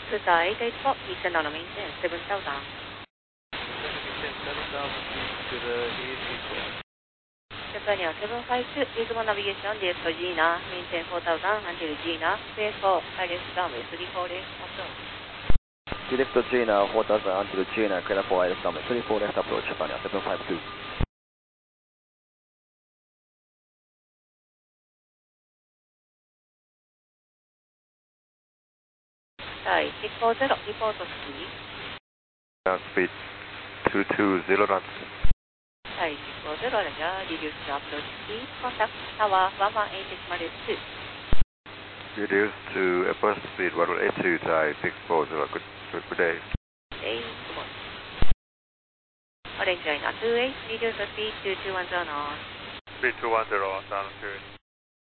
Today, Gateport, Eastern on maintain 7000. To the EAC. Japan 752, reasonable navigation, direct to Gina, maintain 4000 until Gina, clear for silence runway 34 left approach. Direct to Gina, 4000 until Gina, clear for silence runway 34 left approach, Japan 752. はい、640、リポートスピード。 Speed 220 knots. はい、640、ラジャー、リデュースアプローチスピード、コンタクトタワー118.2。 Reduce to approach speed 182 Thai 640. Good day. Hey, good morning. Orange China 28, reduce speed to 210 knots. Speed 210, sound good.